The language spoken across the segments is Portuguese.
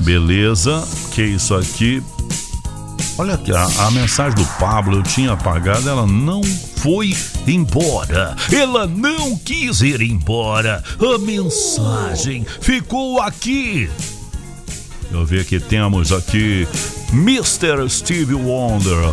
Beleza, que isso aqui? Olha aqui, a mensagem do Pablo eu tinha apagado, ela não foi embora. Ela não quis ir embora. A mensagem ficou aqui. Eu vi que temos aqui Mr. Stevie Wonder.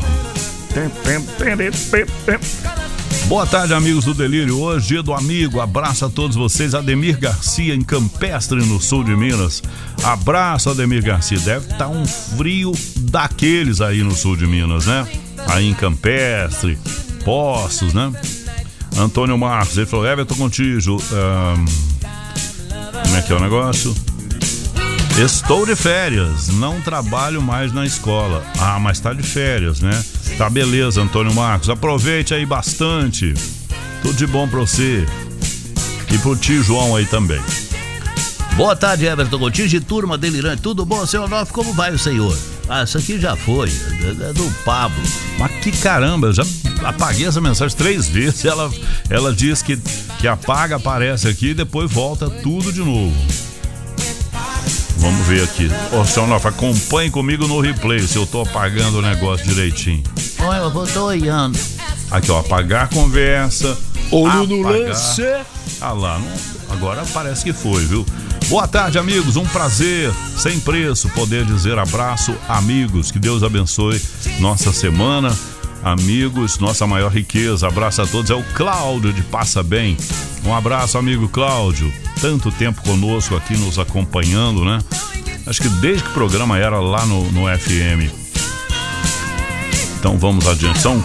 Boa tarde, amigos do Delírio. Hoje, dia do amigo. Abraço a todos vocês. Ademir Garcia, em Campestre, no sul de Minas. Abraço, Ademir Garcia. Deve estar um frio daqueles aí no sul de Minas, né? Aí em Campestre, Poços, né? Antônio Marcos, ele falou: Everton Contígio, como é que é o negócio? Estou de férias, não trabalho mais na escola. Ah, mas tá de férias, né? Tá beleza, Antônio Marcos. Aproveite aí bastante. Tudo de bom pra você. E pro tio João aí também. Boa tarde, Everton Contígio, turma delirante. Tudo bom, senhor Onofre? Como vai o senhor? Ah, isso aqui já foi. É do Pablo. Mas que caramba, eu já apaguei essa mensagem 3 vezes. Ela diz que apaga, aparece aqui e depois volta tudo de novo. Vamos ver aqui. Ô, senhor Onofre, acompanhe comigo no replay se eu tô apagando o negócio direitinho. Olha, eu tô olhando. Aqui, ó, apagar a conversa. Olho no lance. Ah lá, agora parece que foi, viu? Boa tarde, amigos. Um prazer sem preço poder dizer abraço, amigos. Que Deus abençoe nossa semana. Amigos, nossa maior riqueza. Abraço a todos. É o Cláudio de Passa Bem. Um abraço, amigo Cláudio. Tanto tempo conosco aqui nos acompanhando, né? Acho que desde que o programa era lá no FM. Então vamos adiante. São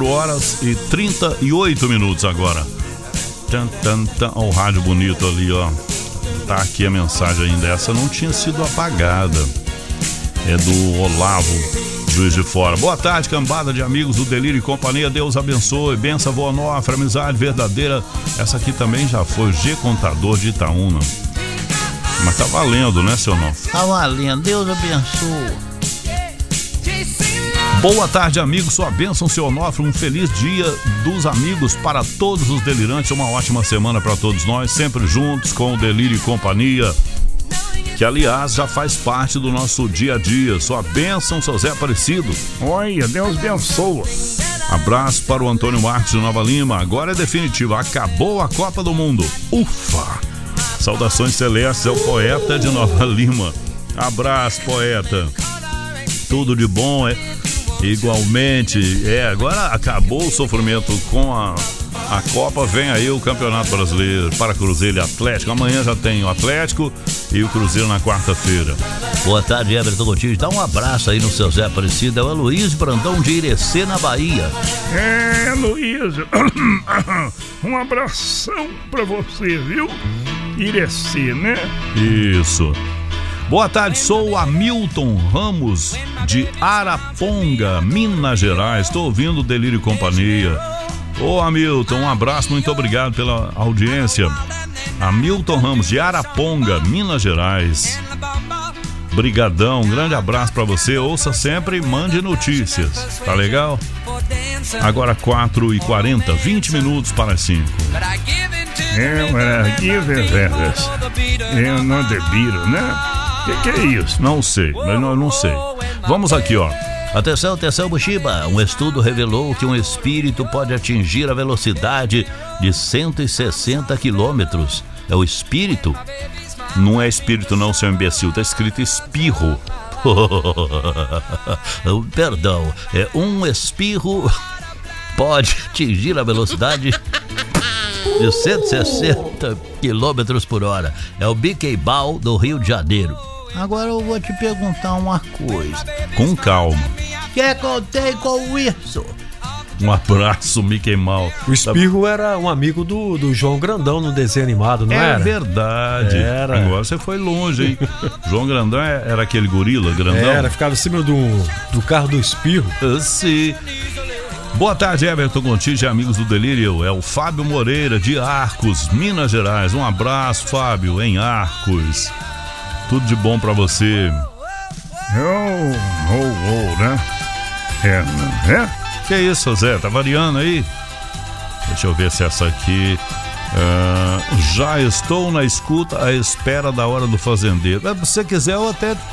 4h38 agora. Ó, o rádio bonito ali, ó. Tá aqui a mensagem ainda. Essa não tinha sido apagada. É do Olavo, Juiz de Fora. Boa tarde, cambada de amigos do Delírio e Companhia. Deus abençoe. Benção, boa Onofre, amizade verdadeira. Essa aqui também já foi. G Contador de Itaúna. Mas tá valendo, né, seu Onofre? Tá valendo. Deus abençoe. Boa tarde, amigos. Sua bênção, seu Onofre. Um feliz dia dos amigos para todos os delirantes. Uma ótima semana para todos nós. Sempre juntos com o Delírio e Companhia, que aliás já faz parte do nosso dia a dia. Sua bênção, seu Zé Aparecido. Olha, Deus abençoa. Abraço para o Antônio Marcos de Nova Lima. Agora é definitivo, acabou a Copa do Mundo. Ufa! Saudações celestes, é o poeta de Nova Lima. Abraço, poeta. Tudo de bom, igualmente. Agora acabou o sofrimento com a Copa, vem aí o Campeonato Brasileiro para Cruzeiro e Atlético. Amanhã já tem o Atlético e o Cruzeiro na quarta-feira. Boa tarde, Everton Contígio. Dá um abraço aí no seu Zé Aparecido. É o Luiz Brandão de Irecê, na Bahia. Luiz, um abração pra você, viu? Irecê, né? Isso. Boa tarde, sou o Hamilton Ramos de Araponga, Minas Gerais. Estou ouvindo o Delírio e Companhia. Ô Hamilton, um abraço, muito obrigado pela audiência. Hamilton Ramos de Araponga, Minas Gerais. Brigadão, um grande abraço pra você. Ouça sempre e mande notícias, tá legal? Agora 4h40, 20 minutos para 5. Eu não debiro, né? Que é isso? Não sei, mas não sei. Vamos aqui, ó. Atenção, Bushiba. Um estudo revelou que um espírito pode atingir a velocidade de 160 quilômetros. É o espírito? Não é espírito não, seu imbecil. Tá escrito espirro. Perdão. Um espirro pode atingir a velocidade de 160 quilômetros por hora. É o Biqueibal do Rio de Janeiro. Agora eu vou te perguntar uma coisa. Com calma. O que é que eu tenho com isso? Um abraço, Mickey Mouse. O espirro era um amigo do João Grandão no desenho animado, não era? É verdade. Era. Agora você foi longe, hein? João Grandão era aquele gorila grandão? Era, ficava em cima do carro do espirro. Sim. Boa tarde, Everton Contígio, amigos do Delírio. É o Fábio Moreira, de Arcos, Minas Gerais. Um abraço, Fábio, em Arcos. Tudo de bom pra você. Né? Que isso, Zé? Tá variando aí? Deixa eu ver se essa aqui. Já estou na escuta à espera da hora do fazendeiro. Se você quiser, eu até